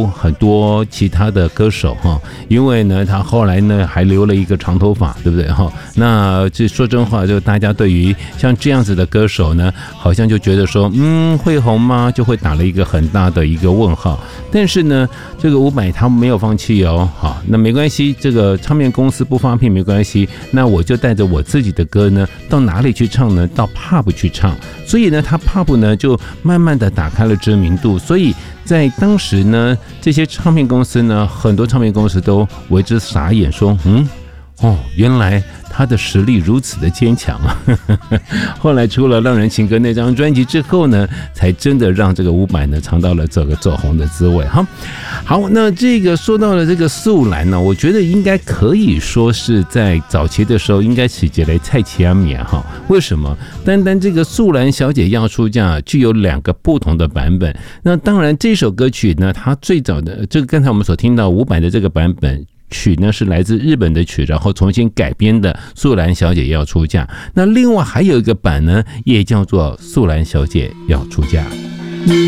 如很多其他的歌手哈，因为呢，他后来呢还留了一个长头发，对不对哈？那这说真话，就大家对于像这样子的歌手呢，好像就觉得说，会红吗？就会打了一个很大的一个问号。但是呢，这个伍佰他没有放弃哦，好，那没关系，这个唱片公司不发片没关系，那我就带着我自己的歌呢，到哪里去唱呢？到 pub 去唱。所以呢，他 pub 呢就慢慢的打开了知名度，所以在当时呢，这些唱片公司呢，很多唱片公司都为之傻眼，说，原来他的实力如此的坚强啊！后来出了《浪人情歌》那张专辑之后呢，才真的让这个伍佰呢尝到了这个走红的滋味哈。好，那这个说到了这个素兰呢，我觉得应该可以说是在早期的时候应该起结来蔡奇阿米哈。为什么？单这个素兰小姐要出嫁具有2个不同的版本。那当然这首歌曲呢，它最早的这个刚才我们所听到伍佰的这个版本。曲呢是来自日本的曲，然后重新改编的素兰小姐要出嫁。那另外还有一个版呢，也叫做素兰小姐要出嫁。